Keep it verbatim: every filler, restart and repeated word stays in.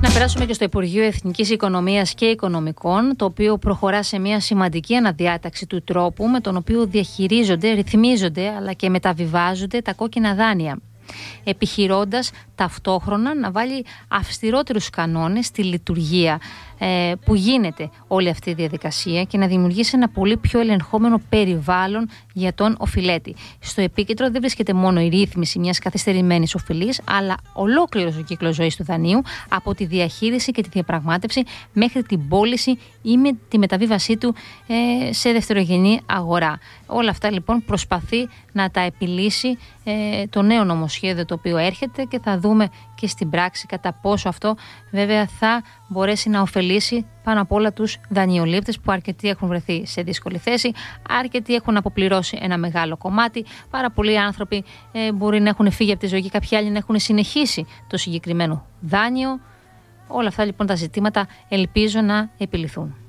Να περάσουμε και στο Υπουργείο Εθνικής Οικονομίας και Οικονομικών, το οποίο προχωρά σε μια σημαντική αναδιάταξη του τρόπου με τον οποίο διαχειρίζονται, ρυθμίζονται αλλά και μεταβιβάζονται τα κόκκινα δάνεια, επιχειρώντας ταυτόχρονα να βάλει αυστηρότερους κανόνες στη λειτουργία ε, που γίνεται όλη αυτή η διαδικασία και να δημιουργήσει ένα πολύ πιο ελεγχόμενο περιβάλλον για τον οφειλέτη. Στο επίκεντρο δεν βρίσκεται μόνο η ρύθμιση μιας καθυστερημένης οφειλής, αλλά ολόκληρος ο κύκλος ζωής του δανείου, από τη διαχείριση και τη διαπραγμάτευση μέχρι την πώληση ή με τη μεταβίβασή του ε, σε δευτερογενή αγορά. Όλα αυτά λοιπόν προσπαθεί να τα επιλύσει ε, το νέο νομοσχέδιο το οποίο έρχεται, και θα δούμε και στην πράξη κατά πόσο αυτό βέβαια θα μπορέσει να ωφελήσει πάνω απ' όλα τους δανειολήπτες, που αρκετοί έχουν βρεθεί σε δύσκολη θέση, αρκετοί έχουν αποπληρώσει ένα μεγάλο κομμάτι, πάρα πολλοί άνθρωποι ε, μπορεί να έχουν φύγει από τη ζωή και κάποιοι άλλοι να έχουν συνεχίσει το συγκεκριμένο δάνειο. Όλα αυτά λοιπόν τα ζητήματα ελπίζω να επιληθούν.